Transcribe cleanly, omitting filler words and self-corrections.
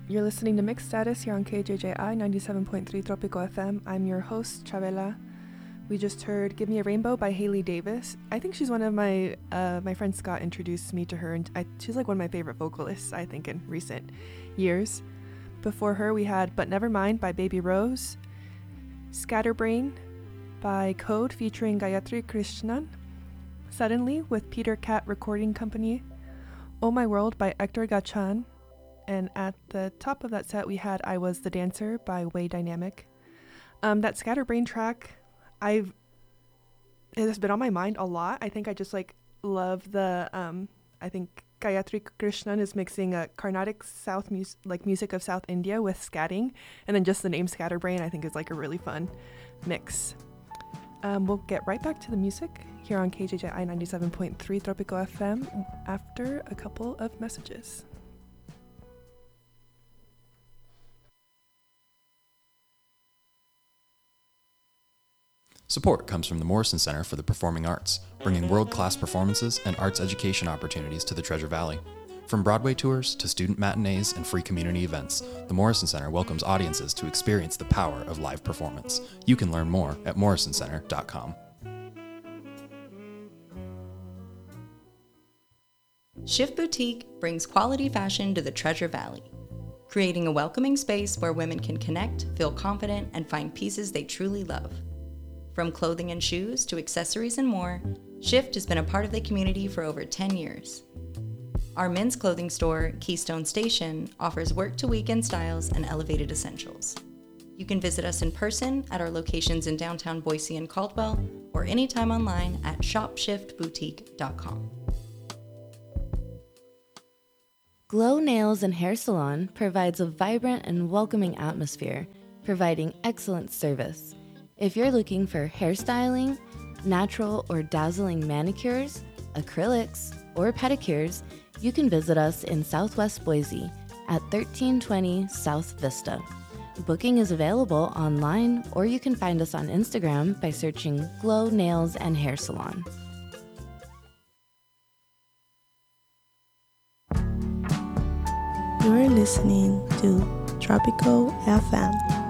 You're listening to Mixed Status here on KJJI 97.3 Tropico FM. I'm your host, Chavela. We just heard Give Me a Rainbow by Haley Davis. I think she's one of my friend Scott introduced me to her, and she's like one of my favorite vocalists, I think, in recent years. Before her, we had But Never Mind by Baby Rose, Scatterbrain by Code featuring Gayatri Krishnan, Suddenly with Peter Cat Recording Company, Oh My World by Hector Gachan, and at the top of that set we had I Was the Dancer by Way Dynamic. That Scatterbrain track, it has been on my mind a lot. I think I just love the I think Gayatri Krishnan is mixing a Carnatic music of South India with scatting, and then just the name Scatterbrain I think is like a really fun mix. We'll get right back to the music here on KJJI 97.3 Tropico FM after a couple of messages. Support comes from the Morrison Center for the Performing Arts, bringing world-class performances and arts education opportunities to the Treasure Valley. From Broadway tours to student matinees and free community events, the Morrison Center welcomes audiences to experience the power of live performance. You can learn more at morrisoncenter.com. Shift Boutique brings quality fashion to the Treasure Valley, creating a welcoming space where women can connect, feel confident, and find pieces they truly love. From clothing and shoes to accessories and more, Shift has been a part of the community for over 10 years. Our men's clothing store, Keystone Station, offers work-to-weekend styles and elevated essentials. You can visit us in person at our locations in downtown Boise and Caldwell, or anytime online at shopshiftboutique.com. Glow Nails and Hair Salon provides a vibrant and welcoming atmosphere, providing excellent service. If you're looking for hairstyling, natural or dazzling manicures, acrylics, or pedicures, you can visit us in Southwest Boise at 1320 South Vista. Booking is available online, or you can find us on Instagram by searching Glow Nails and Hair Salon. You're listening to Tropico FM.